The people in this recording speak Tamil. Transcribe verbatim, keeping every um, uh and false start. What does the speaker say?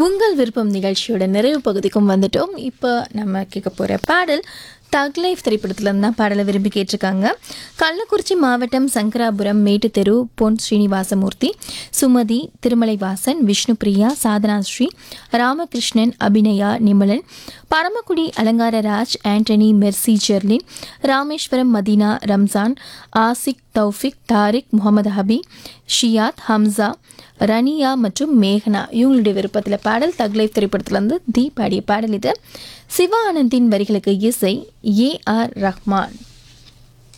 உங்கள் விருப்பம் நிகழ்ச்சியோட நிறைவு பகுதிக்கும் வந்துட்டோம். இப்போ நம்ம கேட்க போகிற பாடல் தக் லைஃப் திரைப்படத்துலேருந்து தான் பாடலை விரும்பி கேட்டிருக்காங்க. கள்ளக்குறிச்சி மாவட்டம் சங்கராபுரம் மேட்டுத்தெரு பொன் ஸ்ரீனிவாசமூர்த்தி, சுமதி, திருமலைவாசன், விஷ்ணுபிரியா, சாதனா ஸ்ரீ, ராமகிருஷ்ணன், அபிநயா, நிமலன், Paramakudi Alangararaj, Antony, Mercy, Jerlin, Rameswaram, Medina, Ramzan, Ashik, Taufiq, Tariq, Mohammed ஹபி, Shiyath, Hamza, Rania மற்றும் மேகனா இவங்களுடைய விருப்பத்தில் பாடல் தக் லைஃப் திரைப்படத்திலிருந்து தி பாடிய பாடல் இது. சிவா ஆனந்தின் வரிகளுக்கு இசை ஏ ஆர் ரஹ்மான்.